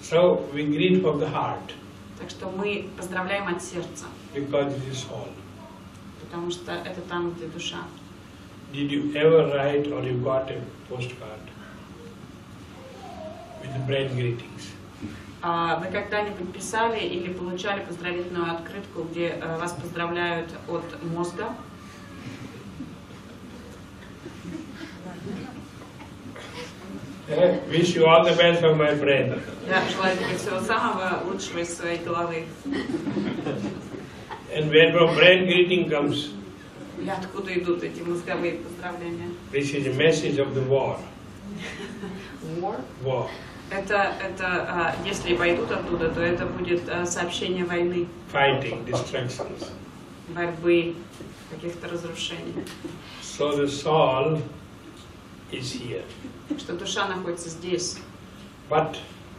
So we greet from the heart. Так что мы поздравляем от сердца. Because it is all. Потому что это там, где душа. Did you ever write or you got a postcard with the brain greetings? Вы когда-нибудь писали или получали поздравительную открытку, где вас поздравляют от мозга? Wish you all the best from my brain. Я желаю тебе всего самого лучшего из своей головы. And where from brain greeting comes? И откуда идут эти мозговые поздравления? This is a message of the war. War? War. Это если пойдут оттуда, то это будет сообщение войны. Fighting, destructions. Борьбы, каких-то разрушений. So the soul is here. Что душа находится здесь. But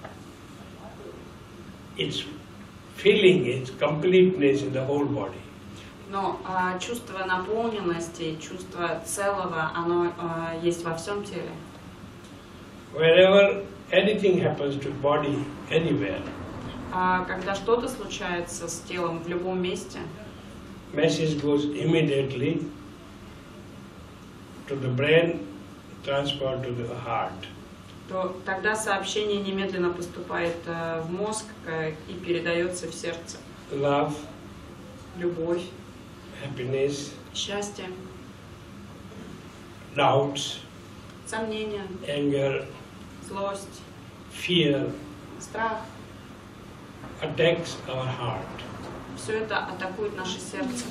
its feeling, its completeness in the whole body. Но чувство наполненности, чувство целого, оно есть во всем теле. Wherever anything happens to body, anywhere, Когда что-то случается с телом в любом месте, message goes immediately to the brain, transferred to the heart. то тогда сообщение немедленно поступает в мозг и передается в сердце. Love, Любовь, happiness, счастье, doubts, сомнения, anger, злость, fear, страх. attacks our heart. Все это атакует наше сердце.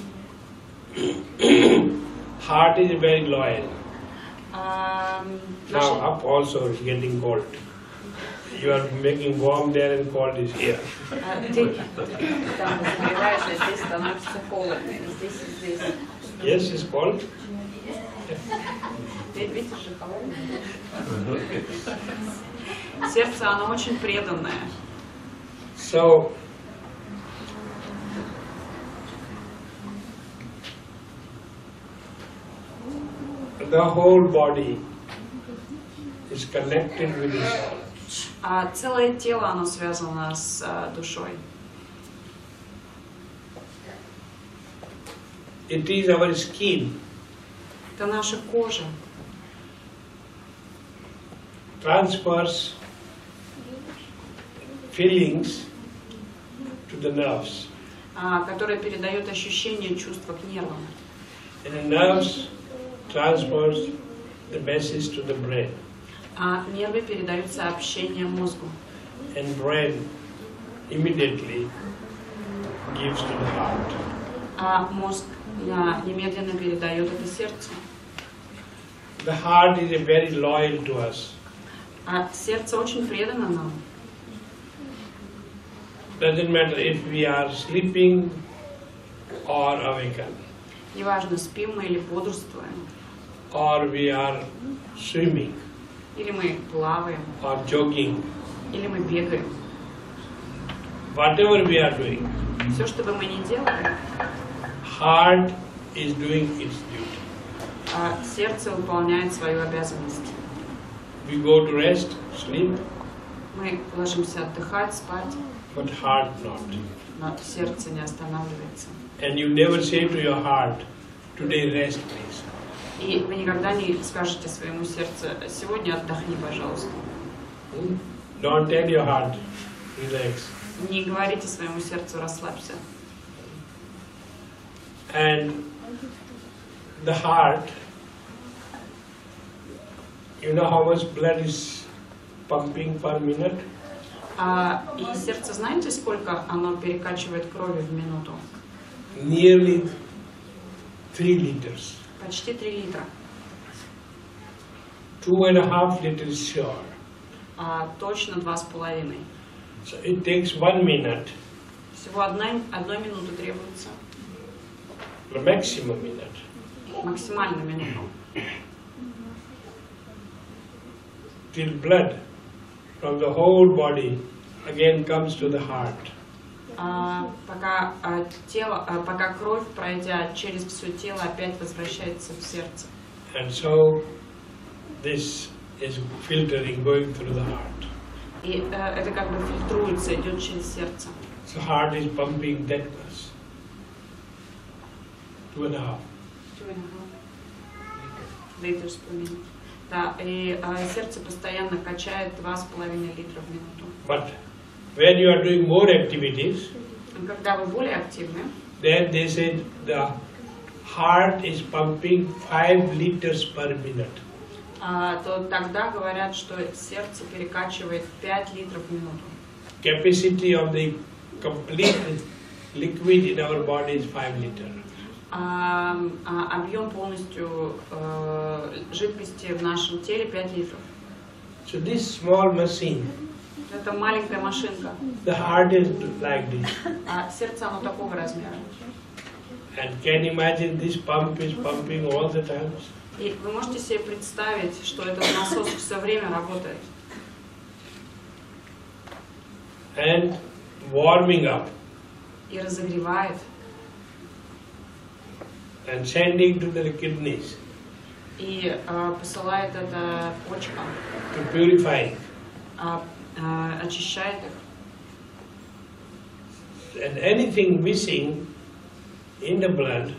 Heart is very loyal. Наше... Now up also is getting cold. You are making warm there and cold is here. Ты там разогреваешь, а здесь становится холодно. Здесь и здесь. Yes, it's cold. Видишь же, холодно. Сердце, оно очень преданное. So, the whole body is connected with the soul. Целое тело, оно связано с душой. It is our skin. Это наша кожа. Transfers feelings to the nerves. Которая передает ощущения, чувства к нервам. And the nerves transfers the message to the brain. А нервы передают сообщение мозгу. And brain immediately gives to the heart. А мозг немедленно передает это сердцу. The heart is very loyal to us. А сердце очень предано нам. Doesn't matter if we are sleeping or awakened, Неважно, спим мы или бодрствуем, or we are swimming, или мы плаваем, or jogging, или мы бегаем. whatever we are doing, Все, что бы мы ни делали, heart is doing its duty. сердце выполняет свою обязанность. We go to rest, sleep, Мы ложимся отдыхать, спать, but heart not. но сердце не останавливается. And you never say to your heart, today rest please. И вы никогда не скажете своему сердцу: сегодня отдохни, пожалуйста. Don't tell your heart, relax. Не говорите своему сердцу: расслабься. And the heart, you know how much blood is pumping per minute? И сердце, знаете, сколько оно перекачивает крови в минуту? Nearly 3 liters. Почти 3 литра. 2.5 liters sure. Точно 2,5. So it takes 1 minute, Всего одной минуты требуется. the maximum minute, Максимально минуту. till blood from the whole body again comes to the heart. Пока кровь, пройдя через все тело, опять возвращается в сердце. And so this is filtering going through the heart. И это как бы фильтруется, идет через сердце. So heart is pumping that much. 2.5. Liters per minute. Да, и сердце постоянно качает 2,5 литра в минуту. But when you are doing more activities, Когда вы более активны, then they said the heart is pumping 5 liters per minute. то тогда говорят, что сердце перекачивает 5 литров в минуту. Capacity of the complete liquid in our body is 5 liters. Объем полностью жидкости в нашем теле 5 литров. So this small machine, Это маленькая машинка. the heart is like this. А сердце оно такого размера. And can you imagine this pump is pumping all the time? И вы можете себе представить, что этот насос все время работает. And warming up И разогревает. and sending to the kidneys И посылает это почкам. to purify. Очищает их. And anything missing in the blood,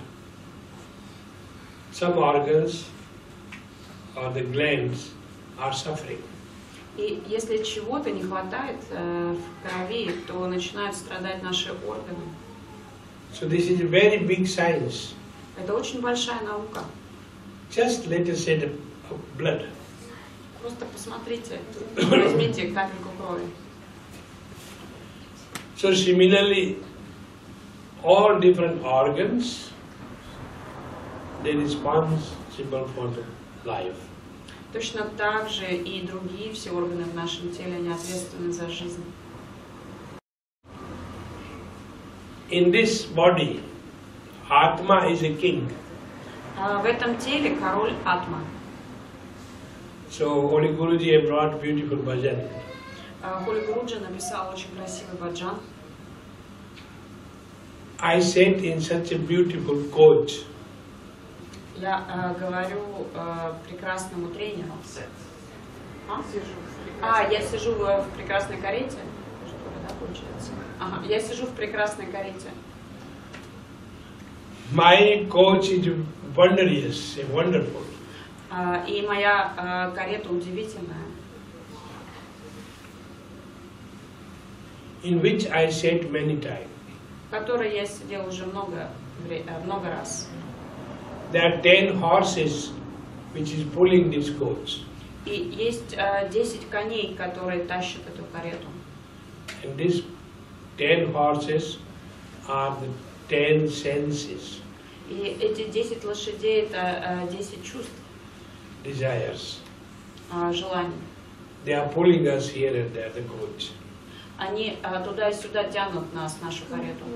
some organs or the glands are suffering. И если чего-то не хватает в крови, то начинают страдать наши органы. So this is a very big science. Это очень большая наука. Just let us say the blood. Просто посмотрите, возьмите капельку крови. So similarly, all different organs, they're responsible for the life. Точно так же и другие все органы в нашем теле, они ответственны за жизнь. In this body, Atma is a king. В этом теле король Атма. So Holy Guruji have brought beautiful bhajan. Холи Гуруджи написал очень красивый баджан. I sat in such a beautiful coach. Я говорю прекрасному тренеру. Я сижу в прекрасной карете. Да, получается? Ага, я сижу в прекрасной карете. My coach is wondrous, wonderful. И моя карета удивительная. In which I sat many times. В которой я сидел уже много раз. There are 10 horses which is pulling this coach. И есть 10 коней, которые тащат эту карету. And these 10 horses are the 10 senses, И эти 10 лошадей это 10 чувств, desires. желаний. They are pulling us here and there, the coach. Они туда и сюда тянут нас, нашу карету.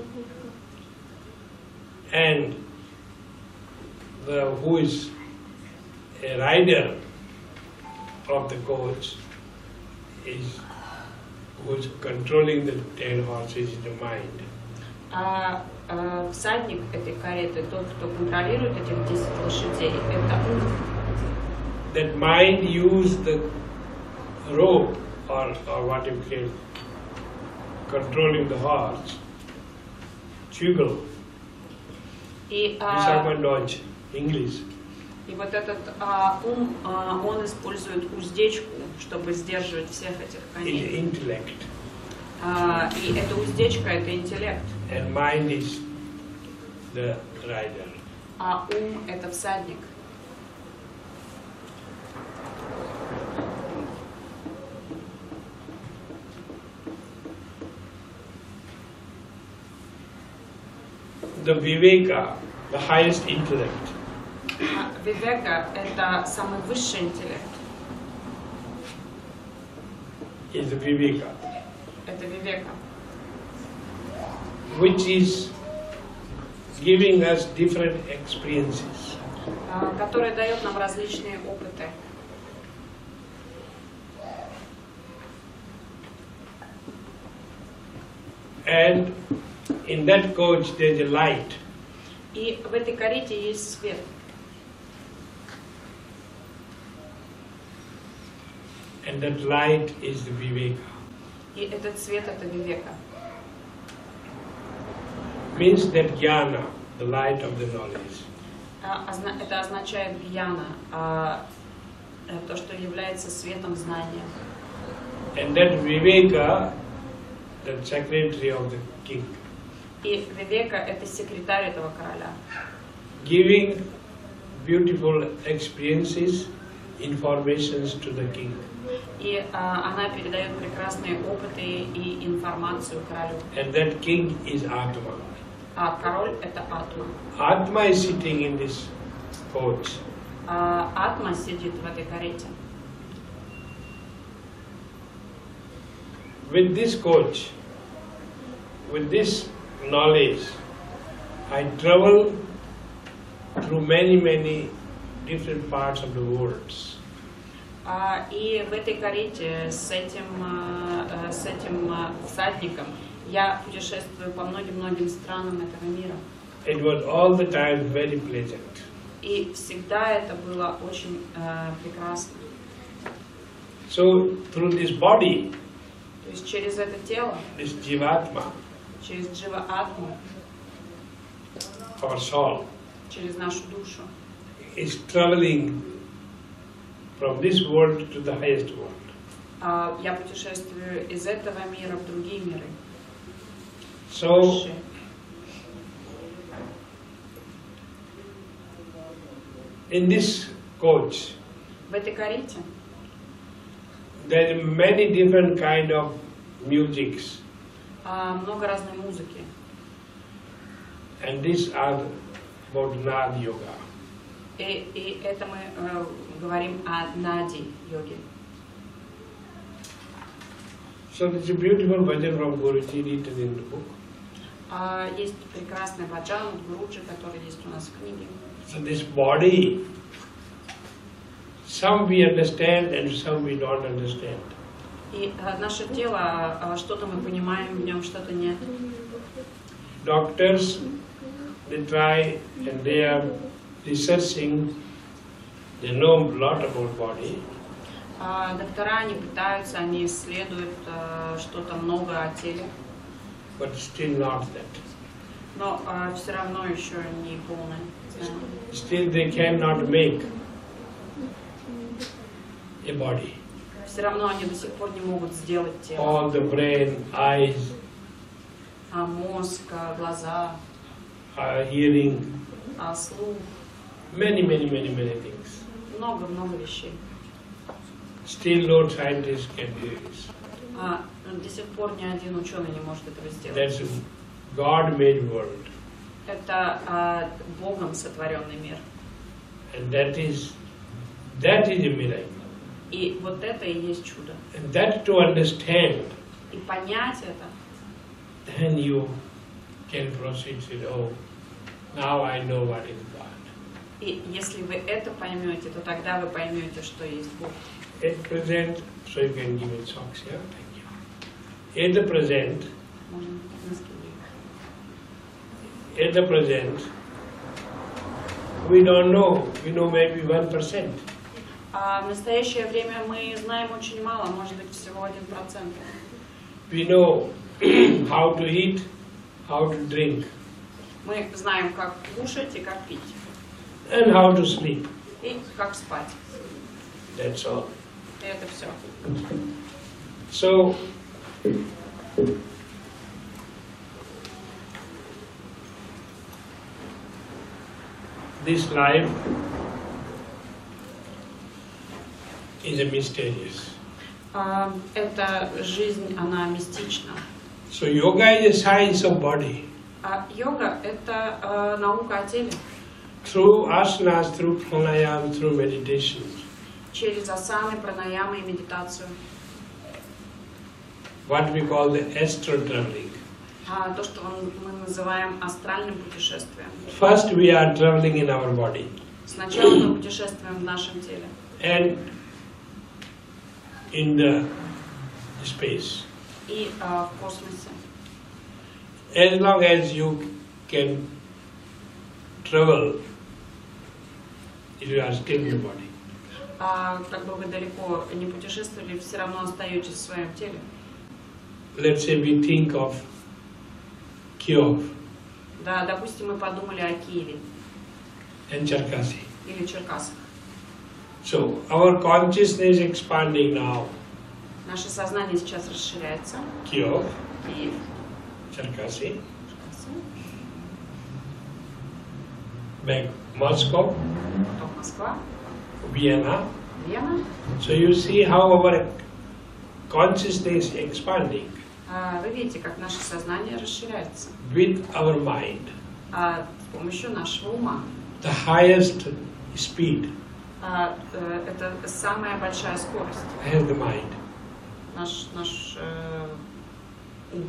And who is a rider of the coach is who is controlling the 10 horses in the mind. Всадник этой кареты, тот, кто контролирует этих 10 лошадей, это ум. That mind use the rope or what you call controlling the horse, juggle. И Dodge, English. И вот этот ум, он использует уздечку, чтобы сдерживать всех этих коней. Intellect. И эта уздечка — это интеллект. And mind is the rider. А ум — это всадник. The Viveka, the highest intellect. Вивека — это самый высший интеллект. Is the Viveka, Это вивека, which is giving us different experiences. который дает нам различные опыты. And in that coach there is a light. И в этой карете есть свет. And that light is the Viveka. И этот цвет — это вивека. Means that jnana, the light of the knowledge. Это означает гьяна, то, что является светом знания. And that viveka, the secretary of the king. И вивека — это секретарь этого короля. Giving beautiful experiences, informations to the king. И она передает прекрасные опыты и информацию королю. And that king is Atma. А король — это Атма. Atma is sitting in this coach. Атма сидит в этой карете. With this coach, with this knowledge, I travel through many different parts of the world. И в этой карете с этим всадником я путешествую по многим странам этого мира. It was all the time very pleasant. И всегда это было очень прекрасно. So through this body, То есть через это тело, this Jivatma, через Джива-атму, our soul, через нашу душу, is traveling from this world to the highest world. я путешествую из этого мира в другие миры. So Высшие. in this coach, В этой карете there are many different kind of musics, много разной музыки. and these are about Nad Yoga. И это мы говорим о нади йоге. So there's a beautiful bhajan from Guruji written in the book. Есть прекрасный баджан от Гуруджи, который есть у нас в книге. So this body, some we understand and some we don't understand. И наше тело, что-то мы понимаем в нем, что-то нет. Doctors, they try and they are researching, they know a lot about body, Доктора, они пытаются, они исследуют что-то много о теле, but still not that. но все равно еще не полное знание. Still they cannot make a body. Все равно они до сих пор не могут сделать тело. All the brain, eyes, Мозг, глаза, hearing, слух, many things. много вещей. Still no scientist can do this. До сих пор ни один ученый не может этого сделать. That's a God-made world. Это Богом сотворенный мир. And that is a miracle. И вот это и есть чудо. And that to understand, И понять это, then you can proceed to say, oh, now I know what is God. и если вы это поймете, то тогда вы поймете, что есть Бог. At present, so you can give it socks, yeah? Thank you. At the present, we don't know. We know maybe 1%. В настоящее время мы знаем очень мало, может быть, всего 1%. We know how to eat, how to drink, Мы знаем, как кушать и как пить, and how to sleep. и как спать. That's all. И это все. So, this life is a mysterious. Эта жизнь, она мистична. So yoga is a science of body. А йога — это наука о теле. Through asanas, through pranayama, through meditation, Через асаны, пранаямы и медитацию. what we call the astral traveling. То, что мы называем астральным путешествием. First we are traveling in our body. Сначала мы путешествуем в нашем теле. And in the space. И в космосе. As long as you can travel, you are still in the body. Как бы вы далеко не путешествовали, все равно остаетесь в своем теле. let's say we think of Kyiv Да, допустим, мы подумали о Киеве and Cherkasy. или Черкасах. So our consciousness is expanding now. Наше сознание сейчас расширяется. Kyiv, Киев, Cherkasy, Черкасы, back Moscow, потом Москва, Vienna. Вена. So you see how our consciousness is expanding Вы видите, как наше сознание расширяется with our mind. с помощью нашего ума. The highest speed Это самая большая скорость. has the mind. Наш ум.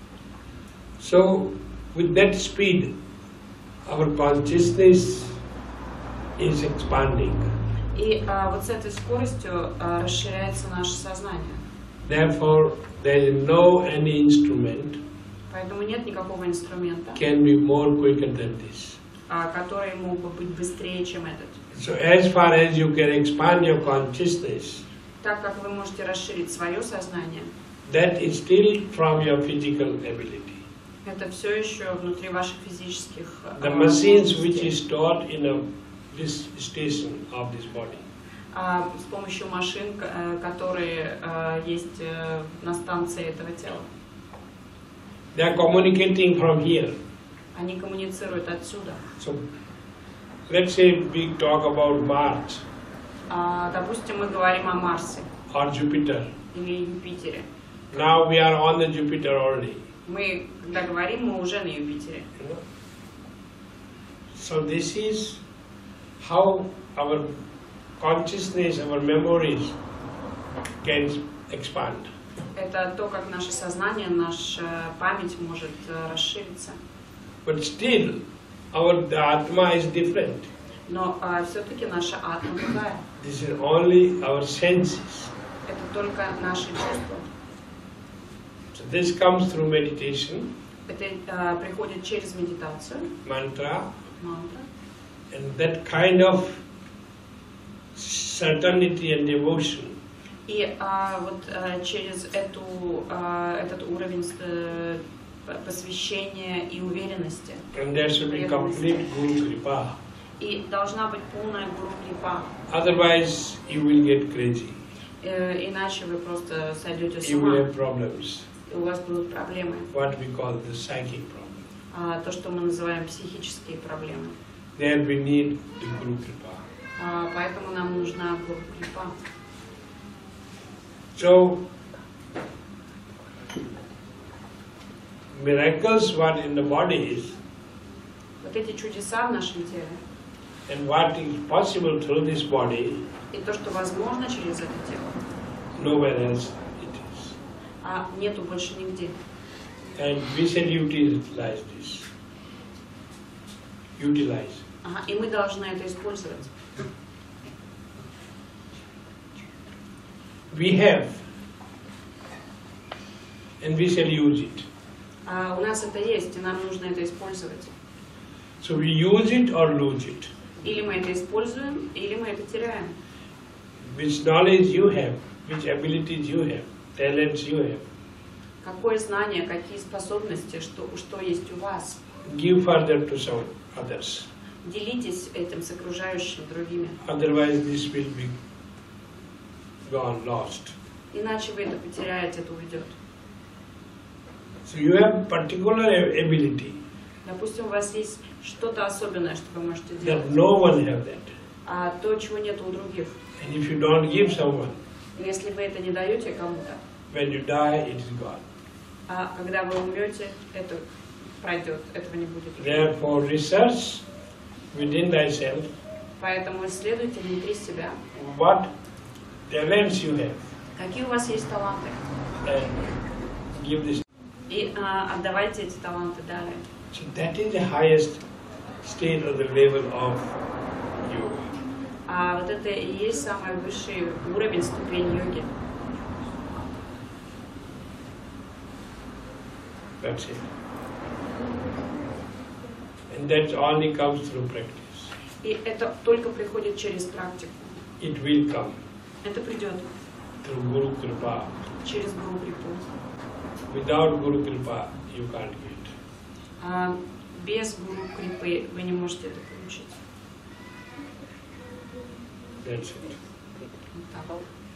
So with that speed, our consciousness is expanding. И вот с этой скоростью расширяется наше сознание. Therefore, there is no any instrument Поэтому нет никакого инструмента, can be more quicker than this. который мог бы быть быстрее, чем этот. So as far as you can expand your consciousness, Так как вы можете расширить свое сознание, that is still from your physical ability. это все еще внутри ваших физических The machines which возможностей. is stored in this station of this body. С помощью машин, которые есть на станции этого тела. They are communicating from here. Они коммуницируют отсюда. So let's say we talk about Mars Допустим, мы говорим о Марсе or Jupiter. или Юпитере. Now we are on the Jupiter already. Мы, когда говорим, мы уже на Юпитере. You know? So this is how our consciousness, our memories can expand. Это то, как наше сознание, наша память может расшириться. But still, the Atma is different. Но все-таки наша атма другая. This is only our senses. Это только наши чувства. So this comes through meditation, Это приходит через медитацию, mantra, мантра. and that kind of certainty and devotion И вот через этот уровень посвящения и уверенности. and there should be complete Guru Kripa. И должна быть полная Гуру Крипа. Otherwise, you will get crazy. Иначе вы просто сойдете с You will ума, have problems, и у вас будут проблемы. what we call the psychic problem. То, что мы называем психические проблемы. There we need the Guru Kripa. Поэтому нам нужна Гуру Крипа. So, miracles what in the body is, Вот эти чудеса в нашем теле, and what is possible through this body, и то, что возможно через это тело, nowhere else it is. Нету больше нигде. And we shall utilize this. Utilize. И мы должны это использовать. We have, and we shall use it. У нас это есть, и нам нужно это использовать. So we use it or lose it. Или мы это используем, или мы это теряем. Which knowledge you have, which abilities you have, talents you have. Какое знание, какие способности, что есть у вас. Give further to some others. Делитесь этим с окружающими другими. Otherwise this will be gone, lost. Иначе вы это потеряете, это уйдет. So you have particular ability Допустим, у вас есть что-то особенное, что вы можете that делать. no one have that. То, чего нет у других. And if you don't give someone, Если вы это не даете кому-то, when you die, it is gone. Когда вы умрете, это пройдет, этого не будет. Therefore, research within thyself Поэтому исследуйте внутри себя, what talents you have какие у вас есть таланты, and give this. и отдавайте эти таланты далее. So that is the highest state or the level of yoga. Вот это и есть самый высший уровень, ступень йоги. That's it. And that only comes through practice. И это только приходит через практику. It will come Это придет through Guru Kripa. через Гуру Крипу. Without Guru Kripa, you can't get. Без гуру крипы вы не можете это получить. That's it. Вот так.